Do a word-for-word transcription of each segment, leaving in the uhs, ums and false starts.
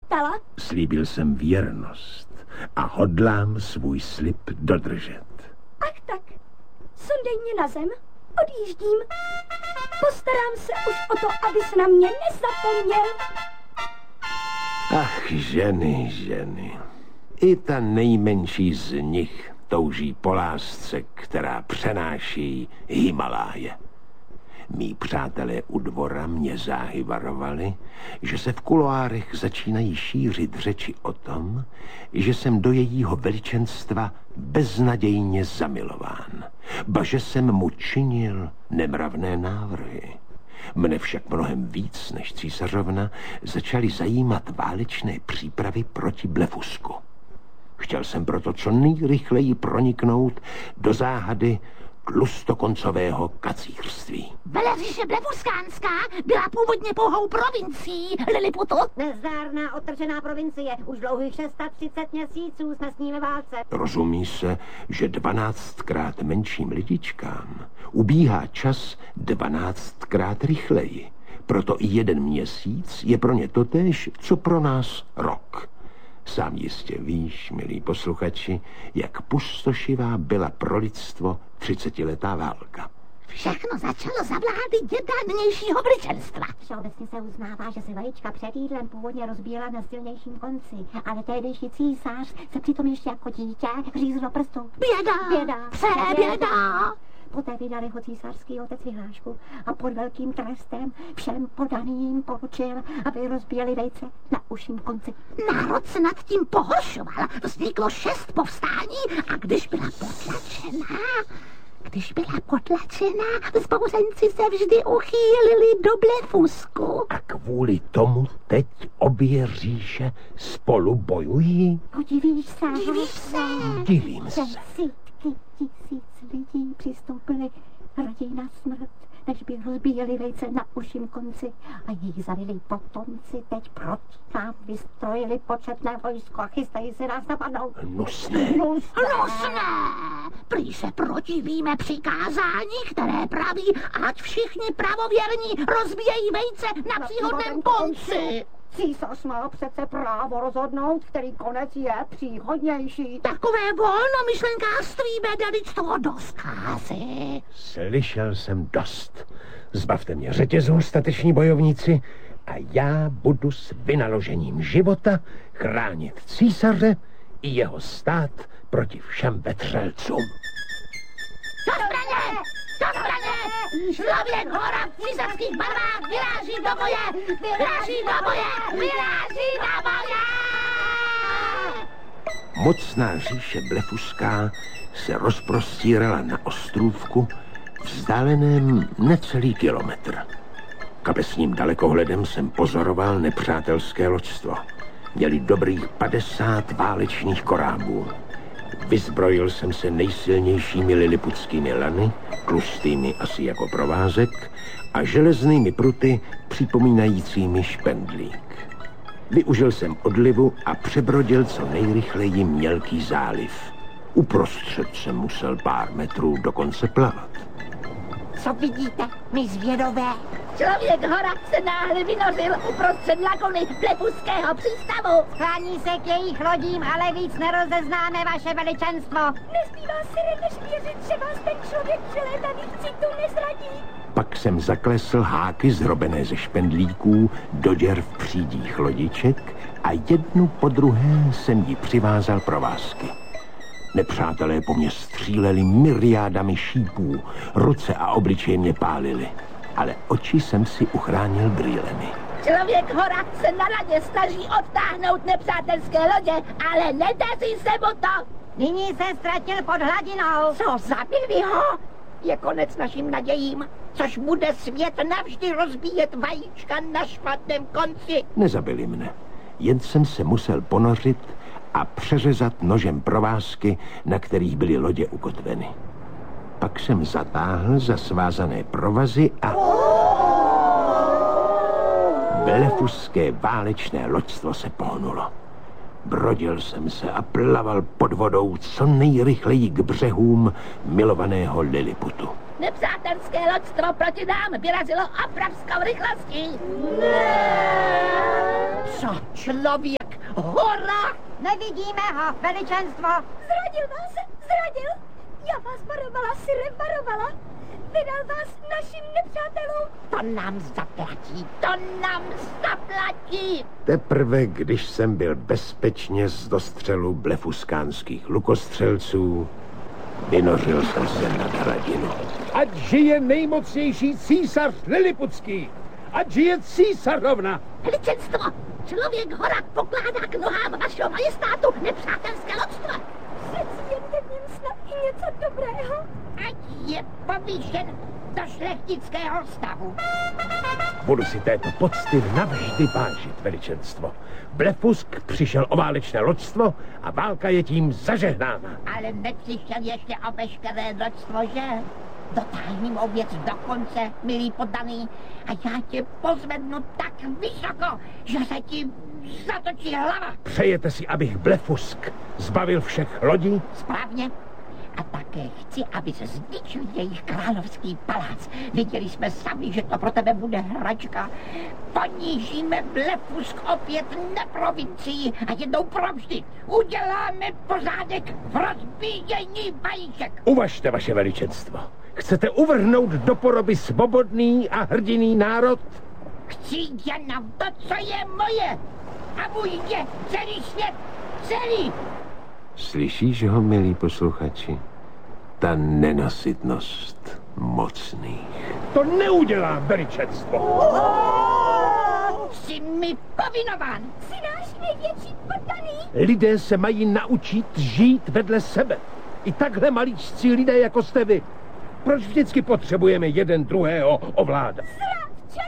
ptala? Slíbil jsem věrnost a hodlám svůj slib dodržet. Ach tak, sundej mě na zem, odjíždím. Postarám se už o to, abys na mě nezapomněl. Ach, ženy, ženy. I ta nejmenší z nich touží po lásce, která přenáší Himaláje. Mí přátelé u dvora mě záhy varovali, že se v kuloárech začínají šířit řeči o tom, že jsem do jejího veličenstva beznadějně zamilován, ba že jsem mu činil nemravné návrhy. Mne však mnohem víc než císařovna začaly zajímat válečné přípravy proti Blefusku. Chtěl jsem proto co nejrychleji proniknout do záhady tlustokoncového kacířství. Veleříše Blefuskánská byla původně pouhou provincií Liliputu. Nezdárná otržená provincie. Už dlouhých třicet šest měsíců jsme s ní ve válce. Rozumí se, že dvanáctkrát menším lidičkám ubíhá čas dvanáctkrát rychleji. Proto i jeden měsíc je pro ně totéž, co pro nás rok. Sám jistě víš, milí posluchači, jak pustošivá byla pro lidstvo třicetiletá válka. Všechno začalo za vlády děda nynějšího vličenstva. Všeobecně se uznává, že se vajíčka před jídlem původně rozbíjela na silnějším konci, ale tehdejší císař se přitom ještě jako dítě řízl do prstu. Běda! Běda! Přeběda! Poté vydali ho císařský otec vyhlášku a pod velkým trestem všem podaným poručil, aby rozbíjeli vejce na uším konci. Národ se nad tím pohoršoval. Vzniklo šest povstání a když byla potlačená, když byla potlačená, vzbouřenci se vždy uchýlili do Blefusku. A kvůli tomu teď obě říše spolu bojují? Podivíš se? Divíš se? Divím se. Desítky tisíc lidí přistoupili raději na smrt, než by rozbíjeli vejce na uším konci a jejich zavilí potomci teď proti nám vystrojili početné vojsko a chystají se nás napadnout. Nusné. Nusné. Nusné! Prý se protivíme přikázání, které praví, ať všichni pravověrní rozbíjejí vejce na příhodném konci. Císař má přece právo rozhodnout, který konec je příhodnější. Takové volnomyšlenkářství vede lidstvo do zkázy. Slyšel jsem dost. Zbavte mě řetězů, stateční bojovníci, a já budu s vynaložením života chránit císaře i jeho stát proti všem vetřelcům. Do zbraně! Do zbraně! Člověk hora v císařských barvách vyráží do boje! Vyráží do boje! Vyráží do boje! Mocná říše Blefuská se rozprostírala na ostrůvku vzdáleném necelý kilometr. Kapesním dalekohledem jsem pozoroval nepřátelské loďstvo. Měli dobrých padesát válečných korábů. Vyzbrojil jsem se nejsilnějšími liliputskými lany, tlustými asi jako provázek, a železnými pruty připomínajícími špendlík. Využil jsem odlivu a přebrodil co nejrychleji mělký záliv. Uprostřed jsem musel pár metrů dokonce plavat. Co vidíte, my zvědové? Člověk hora se náhle vynořil uprostřed lagony Blefuského přístavu. Sklání se k jejich lodím, ale víc nerozeznáme, vaše veličenstvo. Nezbývá si než věřit, že vás ten člověk přelétaných citů nezradí. Pak jsem zaklesl háky zrobené ze špendlíků do děr v přídích lodiček a jednu po druhé jsem ji přivázal provázky. Nepřátelé po mně stříleli myriádami šípů, ruce a obličeje mě pálily, ale oči jsem si uchránil brýlemi. Člověk hora se na radě snaží odtáhnout nepřátelské lodě, ale nedaří se mu to. Nyní se ztratil pod hladinou. Co, zabili ho? Je konec našim nadějím, což bude svět navždy rozbíjet vajíčka na špatném konci. Nezabili mne, jen jsem se musel ponořit a přeřezat nožem provázky, na kterých byly lodě ukotveny. Pak jsem zatáhl za svázané provazy a Blefuské válečné loďstvo se pohnulo. Brodil jsem se a plaval pod vodou co nejrychleji k břehům milovaného Liliputu. Nepřátelské loďstvo proti nám vyrazilo obrovskou rychlostí. Co člověk? Hora! Nevidíme ho, veličenstvo. Zradil vás, zradil. Já vás varovala, Sire, varovala. Vydal vás našim nepřátelům. To nám zaplatí, to nám zaplatí. Teprve, když jsem byl bezpečně z dostřelu blefuskánských lukostřelců, vynořil jsem se nad hradinu. Ať žije nejmocnější císař Liliputský! Ať žije císařovna! Veličenstvo, člověk hora pokládá k nohám vašeho majestátu nepřátelské loďstvo. Přeci jen v něm snad i něco dobrého. Ať je povýšen do šlechtického stavu. Budu si této pocty navždy vážit, veličenstvo. Blefusk přišel o válečné loďstvo a válka je tím zažehnána. Ale nepřišel ještě o veškeré loďstvo, že? Dotáhni mou věc do konce, milý poddaný, a já tě pozvednu tak vysoko, že se ti zatočí hlava. Přejete si, abych Blefusk zbavil všech lodí? Správně. A také chci, aby se zničil jejich královský palác. Viděli jsme sami, že to pro tebe bude hračka. Ponížíme Blefusk opět na provincii a jednou provždy uděláme pořádek v rozbíjení vajíček. Uvažte, vaše veličenstvo. Chcete uvrhnout do poroby svobodný a hrdinný národ? Chci jenom to, co je moje. A můj je celý svět, celý. Slyšíš ho, milí posluchači? Ta nenasytnost mocných. To neudělá veličenstvo. Jsi mi povinován. Jsi náš největší poddaný. Lidé se mají naučit žít vedle sebe. I takhle malíčcí lidé, jako jste vy. Proč vždycky potřebujeme jeden druhého ovládat? Zrádče!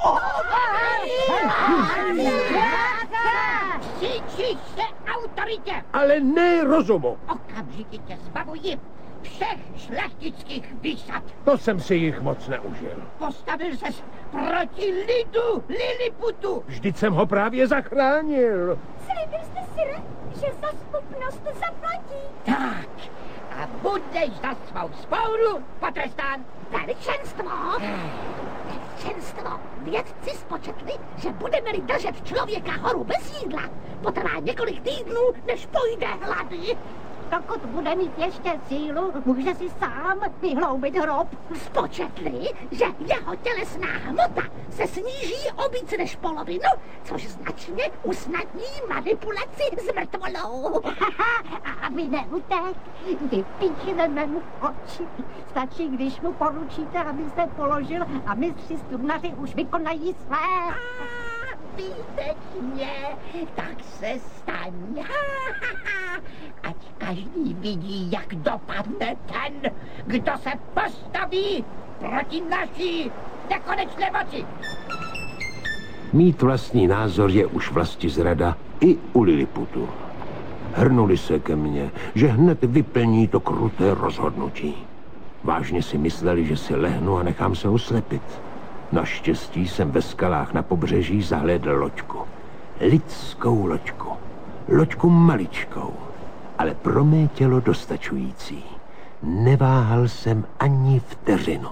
Cítíš se autoritě. Ale ne rozumu. Okamžitě tě zbavuji všech šlechtických výsad. To jsem si jich moc neužil. Postavil ses proti lidu Liliputu. Vždyť jsem ho právě zachránil. Slíbil jste, Sire, že za schopnost zaplatí. Tak, a budeš za svou spouru potrestán. Veličenstvo! Veličenstvo! Vědci spočetli, že budeme-li držet člověka horu bez jídla, potrvá několik týdnů, než pojde hlady. Dokud bude mít ještě sílu, může si sám vyhloubit hrob. Spočetli, že jeho tělesná hmota se sníží o víc než polovinu, což značně usnadní manipulaci s mrtvolou. A aby neutek, vypíchneme mu oči. Stačí, když mu poručíte, aby se položil a mistři studnaři už vykonají své. Výtečně, tak se staň. Ať každý vidí, jak dopadne ten, kdo se postaví proti naší nekonečné moci. Mít vlastní názor je už vlastizrada i u Liliputu. Hrnuli se ke mně, že hned vyplní to kruté rozhodnutí. Vážně si mysleli, že si lehnu a nechám se oslepit. Naštěstí jsem ve skalách na pobřeží zahlédl loďku. Lidskou loďku. Loďku maličkou, ale pro mé tělo dostačující. Neváhal jsem ani vteřinu.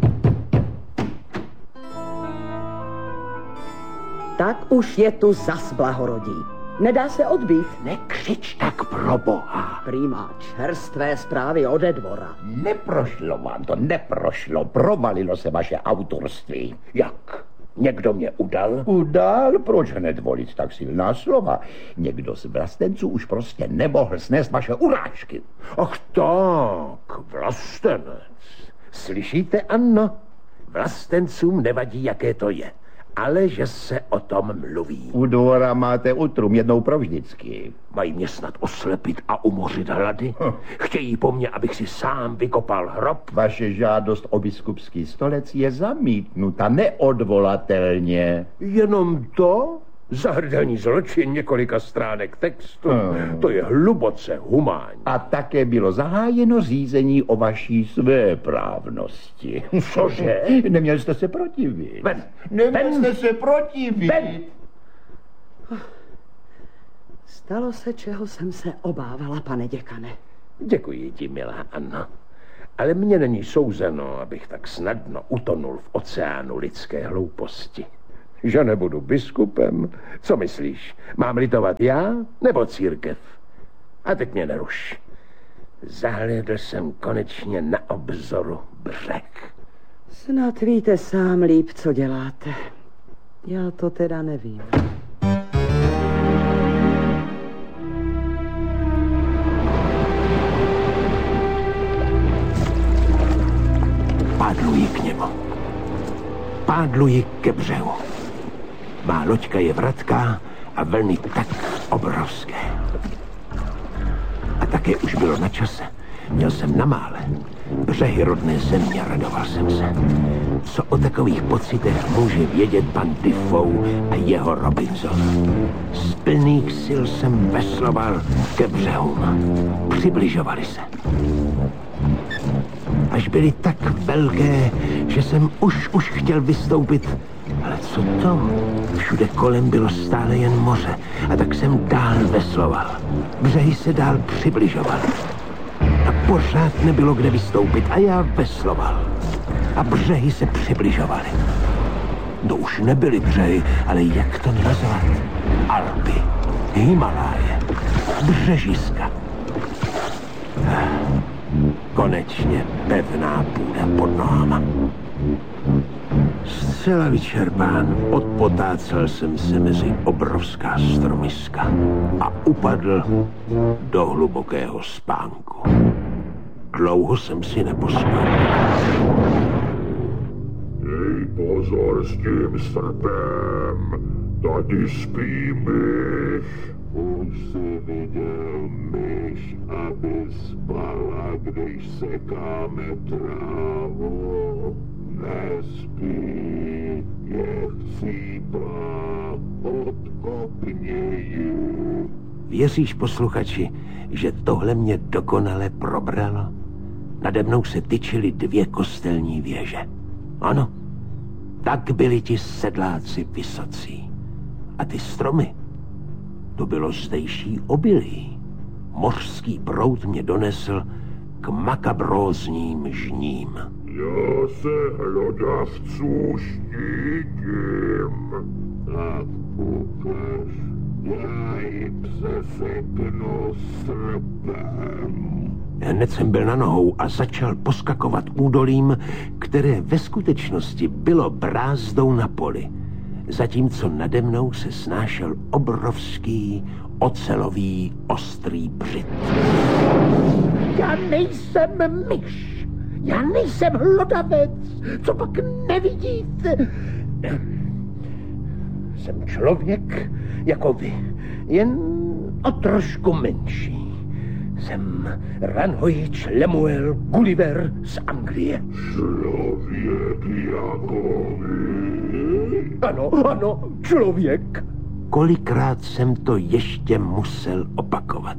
Tak už je tu zas blahorodí. Nedá se odbít. Nekřič tak, pro boha. Prýma čerstvé zprávy ode dvora. Neprošlo vám to, neprošlo. Provalilo se vaše autorství. Jak? Někdo mě udal? Udal? Proč hned volit tak silná slova? Někdo z vlastenců už prostě nemohl snést vaše urážky. Ach tak, vlastenec. Slyšíte, Anno? Vlastencům nevadí, jaké to je, ale že se o tom mluví. U dvora máte utrum jednou provždycky. Mají mě snad oslepit a umořit hlady? Chtějí po mně, abych si sám vykopal hrob? Vaše žádost o biskupský stolec je zamítnuta neodvolatelně. Jenom to? Zahrdelní zločin několika stránek textu. Hmm. To je hluboce humánní. A také bylo zahájeno řízení o vaší svéprávnosti. Cože? Neměl jste se protivit. Ven. Neměl Ven. jste se protivit. Ven. Stalo se, čeho jsem se obávala, pane děkane. Děkuji ti, milá Anno. Ale mně není souzeno, abych tak snadno utonul v oceánu lidské hlouposti. Že nebudu biskupem? Co myslíš? Mám litovat já nebo církev? A teď mě neruš. Zahlédl jsem konečně na obzoru břeh. Snad víte sám líp, co děláte. Já to teda nevím. Pádluji k němu. Pádluji ke břehu. Má loďka je vratká a vlny tak obrovské. A také už bylo na čase. Měl jsem na mále. Břehy rodné země, radoval jsem se. Co o takových pocitech může vědět pan Defoe a jeho Robinson? Z plných sil jsem vesloval ke břehům. Přibližovali se. Až byly tak velké, že jsem už, už chtěl vystoupit. Ale co to? Všude kolem bylo stále jen moře. A tak jsem dál vesloval. Břehy se dál přibližovaly. A pořád nebylo kde vystoupit a já vesloval. A břehy se přibližovaly. No už nebyly břehy, ale jak to nazvat? Alpy, Himaláje, břežiska. Konečně pevná půda pod nohama. Zcela vyčerpán odpotácel jsem se mezi obrovská stromiska a upadl do hlubokého spánku. Dlouho jsem si nepospal. Dej pozor s tím srpem, tady spí myš. Už si viděl myš, aby spala, když sekáme trávu. Nespí, je chcípá, odkopně ji. Věříš, posluchači, že tohle mě dokonale probralo? Nade mnou se tyčily dvě kostelní věže. Ano, tak byli ti sedláci vysocí. A ty stromy, to bylo zdejší obilí. Mořský proud mě donesl k makabrózním žním. Já se hlodavců štítím. Tak ukaž, já ji přeseknu srpem. Hned jsem byl na nohou a začal poskakovat údolím, které ve skutečnosti bylo brázdou na poli, zatímco nade mnou se snášel obrovský ocelový ostrý břit. Já nejsem myš, já nejsem hlodavec, co pak nevidíte? Jsem člověk jako vy, jen o trošku menší. Jsem ranhojič Lemuel Gulliver z Anglie. Člověk jako my? Ano, ano, člověk. Kolikrát jsem to ještě musel opakovat.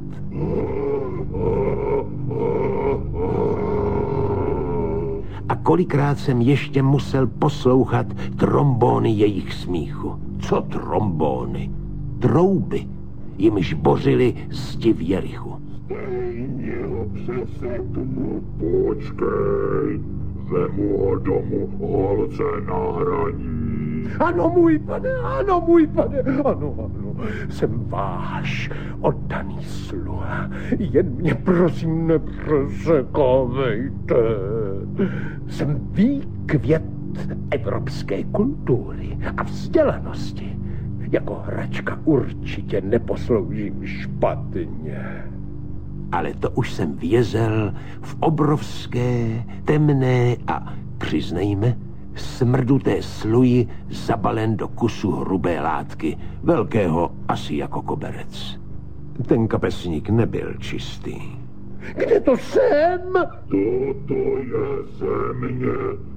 A kolikrát jsem ještě musel poslouchat trombóny jejich smíchu. Co trombóny? Trouby, jimž bořili zdi v Jerichu. Stejně ho přeseknu, počkej. Vemu ho domů holce na hraní. Ano, můj pane, ano, můj pane, ano, ano. Jsem váš oddaný sluha. Jen mě prosím nepřesekovejte. Jsem výkvět evropské kultury a vzdělanosti. Jako hračka určitě neposloužím špatně. Ale to už jsem vězel v obrovské, temné a, přiznejme, smrduté sluji zabalen do kusu hrubé látky, velkého asi jako koberec. Ten kapesník nebyl čistý. Kde to jsem? Toto je země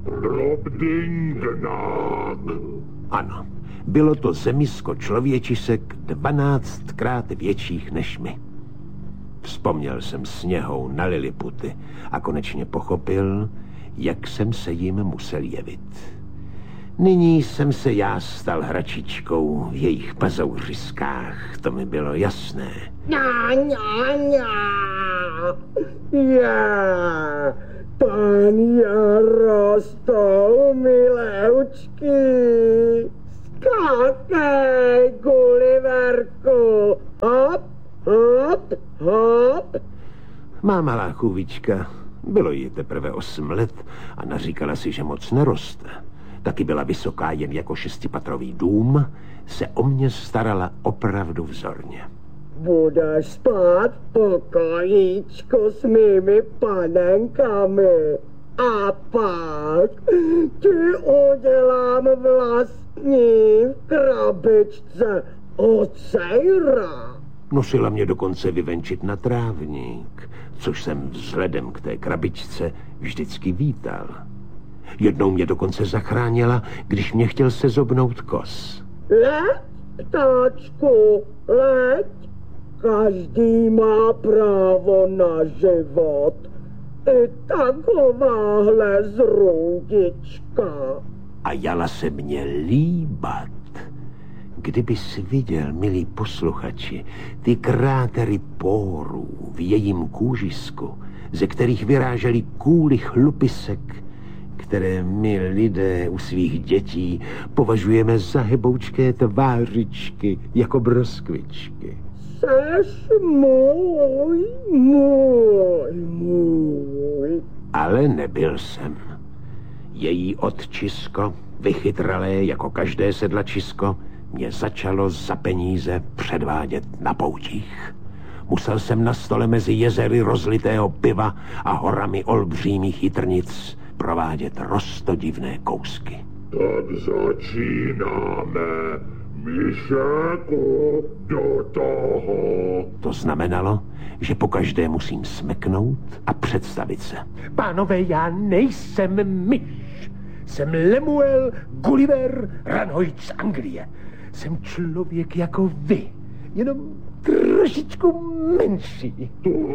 Robdingnag. Ano, bylo to zemisko člověčisek dvanáctkrát větších než my. Vzpomněl jsem sněhou na Liliputy a konečně pochopil, jak jsem se jim musel jevit. Nyní jsem se já stal hračičkou v jejich pazouřiskách, to mi bylo jasné. Já, já, já. Já, Pan Jarostol, mileučky, skákej, Gulliverku, hop, hop, hop. Má malá chůvička, bylo jí teprve osm let a naříkala si, že moc neroste. Taky byla vysoká jen jako šestipatrový dům, se o mě starala opravdu vzorně. Budeš spát v pokojíčku s mými panenkami. A pak ti udělám vlastní krabičce ocejra. Nosila mě dokonce vyvenčit na trávník, což jsem vzhledem k té krabičce vždycky vítal. Jednou mě dokonce zachránila, když mě chtěl sezobnout kos. Leď, ptáčku, leď. Každý má právo na život. I takováhle zrůdička. A jala se mě líbat. Kdybys viděl, milí posluchači, ty krátery pórů v jejím kůžisku, ze kterých vyrážely kůly chlupisek, které my lidé u svých dětí považujeme za heboučké tvářičky jako broskvičky. Seš můj, můj, můj. Ale nebyl jsem. Její otčisko, vychytralé jako každé sedlačisko, mě začalo za peníze předvádět na poutích. Musel jsem na stole mezi jezery rozlitého piva a horami olbřímých jitrnic provádět roztodivné kousky. Tak začínáme. Myšeku, do toho. To znamenalo, že pokaždé musím smeknout a představit se. Pánové, já nejsem myš. Jsem Lemuel Gulliver Ranhoid z Anglie. Jsem člověk jako vy, jenom trošičku menší.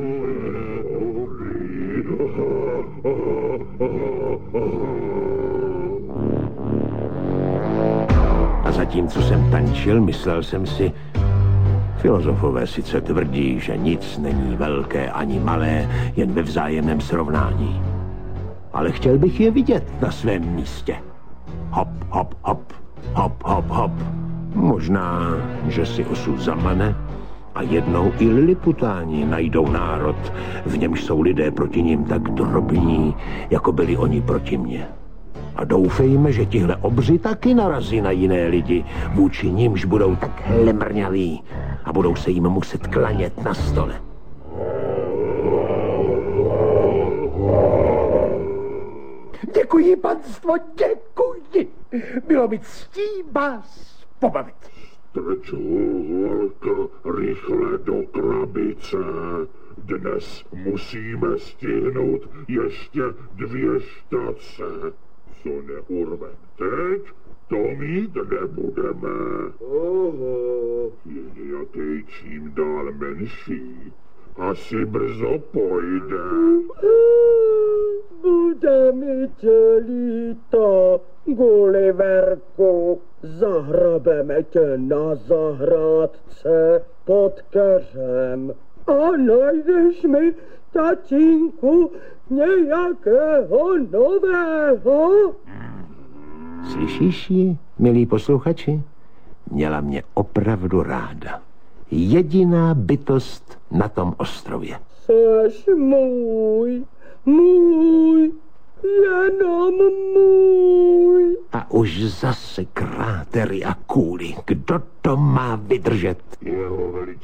A zatímco jsem tančil, myslel jsem si, filozofové sice tvrdí, že nic není velké ani malé, jen ve vzájemném srovnání. Ale chtěl bych je vidět na svém místě. Hop, hop, hop, hop, hop, hop. Možná, že si osud zamane a jednou i liliputáni najdou národ, v němž jsou lidé proti nim tak drobní, jako byli oni proti mně. A doufejme, že tihle obři taky narazí na jiné lidi, vůči nimž budou tak hlemrňaví a budou se jim muset klanět na stole. Děkuji, panstvo, děkuji. Bylo mi ctí vás pobavit. Teď holka, rychle do krabice. Dnes musíme stihnout ještě dvě štace. Co neurvem teď, to mít nebudeme. Oho. Je nějaký čím dál menší. Asi brzo pojde. Bude mi tě líto, Gulliverku. Zahrabeme tě na zahrádce pod keřem. A najdeš mi, tatínku, nějakého nového? Slyšíš ji, milí posluchači? Měla mě opravdu ráda. Jediná bytost na tom ostrově. Seš můj, můj, jenom můj. A už zase krátery a kůly. Kdo to má vydržet? Jeho veličí.